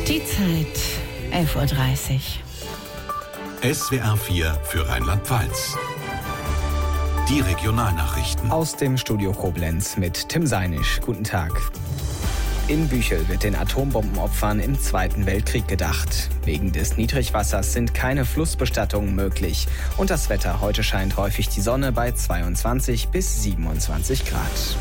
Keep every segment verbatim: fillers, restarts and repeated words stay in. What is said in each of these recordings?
Die Zeit elf Uhr dreißig. S W R vier für Rheinland-Pfalz. Die Regionalnachrichten. Aus dem Studio Koblenz mit Tim Seinisch. Guten Tag. In Büchel wird den Atombombenopfern im Zweiten Weltkrieg gedacht. Wegen des Niedrigwassers sind keine Flussbestattungen möglich. Und das Wetter: heute scheint häufig die Sonne bei zweiundzwanzig bis siebenundzwanzig Grad.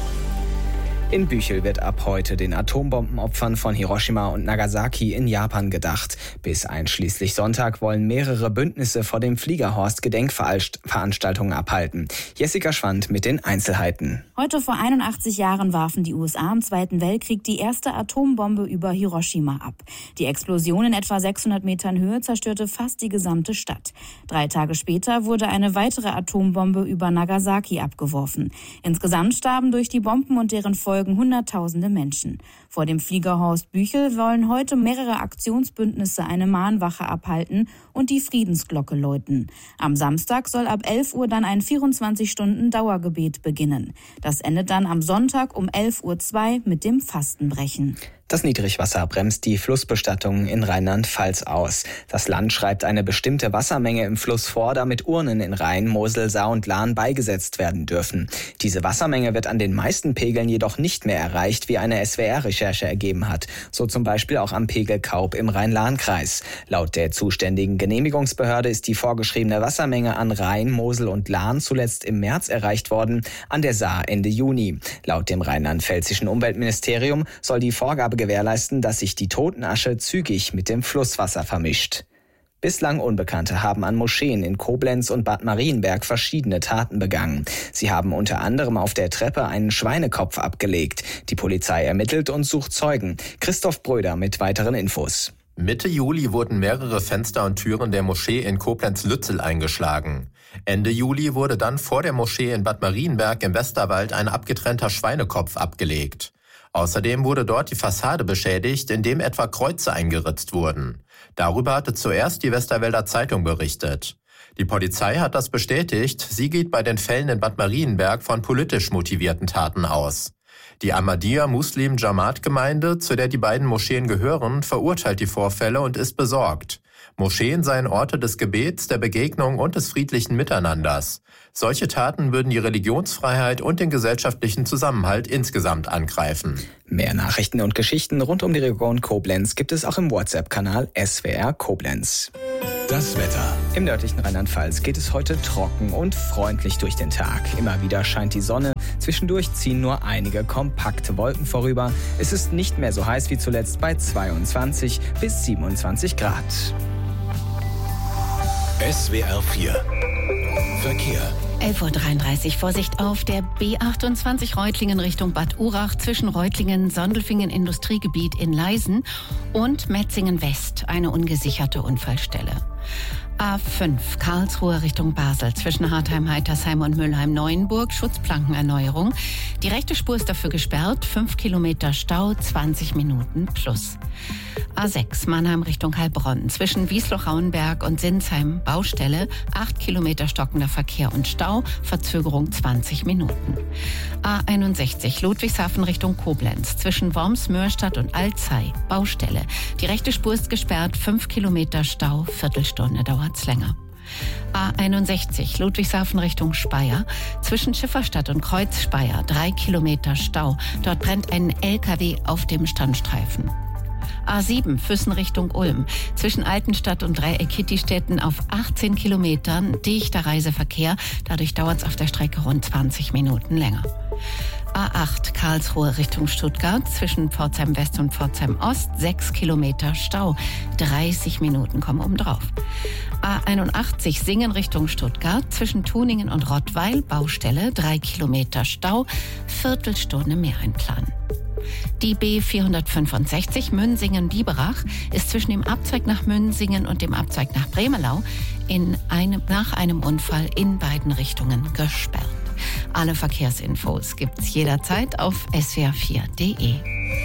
In Büchel wird ab heute den Atombombenopfern von Hiroshima und Nagasaki in Japan gedacht. Bis einschließlich Sonntag wollen mehrere Bündnisse vor dem Fliegerhorst Gedenkveranstaltungen abhalten. Jessica Schwand mit den Einzelheiten. Heute vor einundachtzig Jahren warfen die U S A im Zweiten Weltkrieg die erste Atombombe über Hiroshima ab. Die Explosion in etwa sechshundert Metern Höhe zerstörte fast die gesamte Stadt. Drei Tage später wurde eine weitere Atombombe über Nagasaki abgeworfen. Insgesamt starben durch die Bomben und deren Folgen Hunderttausende Menschen. Vor dem Fliegerhorst Büchel wollen heute mehrere Aktionsbündnisse eine Mahnwache abhalten und die Friedensglocke läuten. Am Samstag soll ab elf Uhr dann ein vierundzwanzig Stunden Dauergebet beginnen. Das endet dann am Sonntag um elf Uhr zwei mit dem Fastenbrechen. Das Niedrigwasser bremst die Flussbestattungen in Rheinland-Pfalz aus. Das Land schreibt eine bestimmte Wassermenge im Fluss vor, damit Urnen in Rhein, Mosel, Saar und Lahn beigesetzt werden dürfen. Diese Wassermenge wird an den meisten Pegeln jedoch nicht mehr erreicht, wie eine S W R-Recherche ergeben hat. So zum Beispiel auch am Pegel Kaub im Rhein-Lahn-Kreis. Laut der zuständigen Genehmigungsbehörde ist die vorgeschriebene Wassermenge an Rhein, Mosel und Lahn zuletzt im März erreicht worden, an der Saar Ende Juni. Laut dem rheinland-pfälzischen Umweltministerium soll die Vorgabe gewährleisten, dass sich die Totenasche zügig mit dem Flusswasser vermischt. Bislang Unbekannte haben an Moscheen in Koblenz und Bad Marienberg verschiedene Taten begangen. Sie haben unter anderem auf der Treppe einen Schweinekopf abgelegt. Die Polizei ermittelt und sucht Zeugen. Christoph Bröder mit weiteren Infos. Mitte Juli wurden mehrere Fenster und Türen der Moschee in Koblenz-Lützel eingeschlagen. Ende Juli wurde dann vor der Moschee in Bad Marienberg im Westerwald ein abgetrennter Schweinekopf abgelegt. Außerdem wurde dort die Fassade beschädigt, indem etwa Kreuze eingeritzt wurden. Darüber hatte zuerst die Westerwälder Zeitung berichtet. Die Polizei hat das bestätigt. Sie geht bei den Fällen in Bad Marienberg von politisch motivierten Taten aus. Die Ahmadiyya-Muslim-Jamaat-Gemeinde, zu der die beiden Moscheen gehören, verurteilt die Vorfälle und ist besorgt. Moscheen seien Orte des Gebets, der Begegnung und des friedlichen Miteinanders. Solche Taten würden die Religionsfreiheit und den gesellschaftlichen Zusammenhalt insgesamt angreifen. Mehr Nachrichten und Geschichten rund um die Region Koblenz gibt es auch im WhatsApp-Kanal S W R Koblenz. Das Wetter. Im nördlichen Rheinland-Pfalz geht es heute trocken und freundlich durch den Tag. Immer wieder scheint die Sonne. Zwischendurch ziehen nur einige kompakte Wolken vorüber. Es ist nicht mehr so heiß wie zuletzt bei zweiundzwanzig bis siebenundzwanzig Grad. S W R vier. Verkehr. elf Uhr dreiunddreißig. Vorsicht auf der B achtundzwanzig Reutlingen Richtung Bad Urach zwischen Reutlingen, Sondelfingen Industriegebiet in Leisen und Metzingen West. Eine ungesicherte Unfallstelle. A fünf Karlsruhe Richtung Basel zwischen Hartheim, Heitersheim und Mülheim-Neuenburg. Schutzplankenerneuerung. Die rechte Spur ist dafür gesperrt. fünf Kilometer Stau, zwanzig Minuten plus. A sechs Mannheim Richtung Heilbronn zwischen Wiesloch-Rauenberg und Sinsheim. Baustelle. acht Kilometer stockender Verkehr und Stau. Verzögerung zwanzig Minuten. A einundsechzig Ludwigshafen Richtung Koblenz zwischen Worms, Mörstadt und Alzey. Baustelle. Die rechte Spur ist gesperrt. fünf Kilometer Stau. Viertelstunde dauert's länger. A einundsechzig Ludwigshafen Richtung Speyer zwischen Schifferstadt und Kreuz-Speyer. Drei Kilometer Stau. Dort brennt ein L K W auf dem Standstreifen. A sieben Füssen Richtung Ulm zwischen Altenstadt und Dreieck-Kittistädten auf achtzehn Kilometern dichter Reiseverkehr. Dadurch dauert es auf der Strecke rund zwanzig Minuten länger. A acht Karlsruhe Richtung Stuttgart zwischen Pforzheim West und Pforzheim Ost. sechs Kilometer Stau. dreißig Minuten kommen obendrauf. A einundachtzig Singen Richtung Stuttgart zwischen Tuningen und Rottweil. Baustelle. drei Kilometer Stau. Viertelstunde mehr einplanen. Die B vierhundertfünfundsechzig Münsingen-Biberach ist zwischen dem Abzweig nach Münsingen und dem Abzweig nach Bremelau in einem, nach einem Unfall in beiden Richtungen gesperrt. Alle Verkehrsinfos gibt's jederzeit auf S W R vier Punkt de.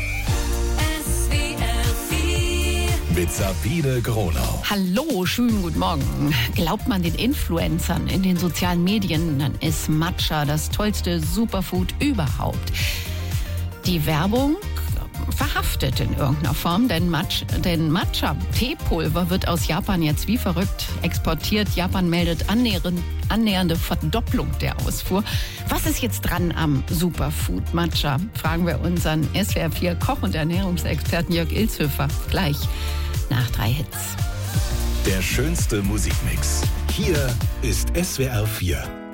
Mit Sabine Gronau. Hallo, schönen guten Morgen. Glaubt man den Influencern in den sozialen Medien, dann ist Matcha das tollste Superfood überhaupt. Die Werbung verhaftet in irgendeiner Form, denn, Match, denn Matcha-Teepulver wird aus Japan jetzt wie verrückt exportiert. Japan meldet annähernd, annähernde Verdopplung der Ausfuhr. Was ist jetzt dran am Superfood Matcha? Fragen wir unseren S W R vier Koch- und Ernährungsexperten Jörg Ilzhöfer gleich nach drei Hits. Der schönste Musikmix. Hier ist S W R vier.